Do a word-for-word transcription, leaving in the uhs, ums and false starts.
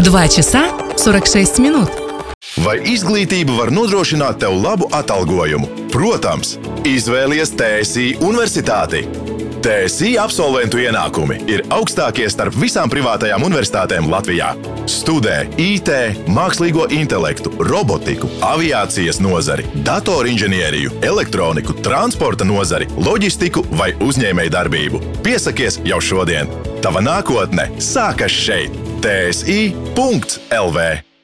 два часа сорок шесть минут. Vai izglītība var nodrošināt tev labu atalgojumu? Protams, izvēlies T S I universitāti. T S I absolventu ienākumi ir augstākie starp visām privātajām universitātēm Latvijā. Studē I T, mākslīgo intelektu, robotiku, aviācijas nozari, datorinženieriju, elektroniku, transporta nozari, loģistiku vai uzņēmējdarbību. Piesakies jau šodien! Tava nākotne sākas šeit! T S I punkts L V